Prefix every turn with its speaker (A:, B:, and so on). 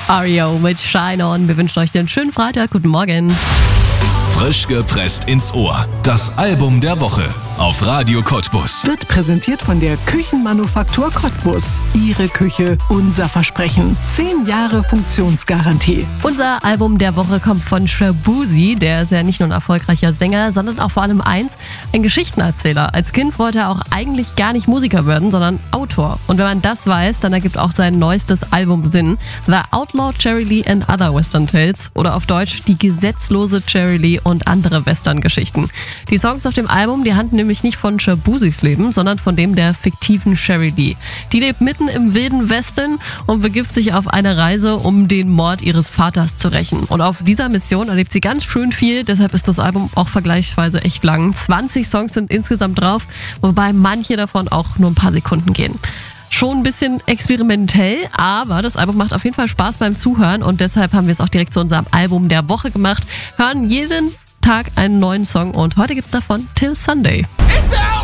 A: REO mit Shine On. Wir wünschen euch einen schönen Freitag. Guten Morgen.
B: Frisch gepresst ins Ohr. Das Album der Woche auf Radio Cottbus.
C: Wird präsentiert von der Küchenmanufaktur Cottbus. Ihre Küche, unser Versprechen. 10 Jahre Funktionsgarantie.
A: Unser Album der Woche kommt von Shaboozey. Der ist ja nicht nur ein erfolgreicher Sänger, sondern auch vor allem ein Geschichtenerzähler. Als Kind wollte er auch eigentlich gar nicht Musiker werden, sondern Autor. Und wenn man das weiß, dann ergibt auch sein neuestes Album Sinn. The Outlaw Jerry Lee and Other Western Tales. Oder auf Deutsch Die gesetzlose Jerry Lee und andere Western-Geschichten. Die Songs auf dem Album, die handeln nämlich nicht von Shaboozeys Leben, sondern von dem der fiktiven Jerry Lee. Die lebt mitten im wilden Westen und begibt sich auf eine Reise, um den Mord ihres Vaters zu rächen. Und auf dieser Mission erlebt sie ganz schön viel, deshalb ist das Album auch vergleichsweise echt lang. 20 Songs sind insgesamt drauf, wobei manche davon auch nur ein paar Sekunden gehen. Schon ein bisschen experimentell, aber das Album macht auf jeden Fall Spaß beim Zuhören und deshalb haben wir es auch direkt zu unserem Album der Woche gemacht. Hören jeden Tag einen neuen Song und heute gibt's davon Till Sunday.
D: It's the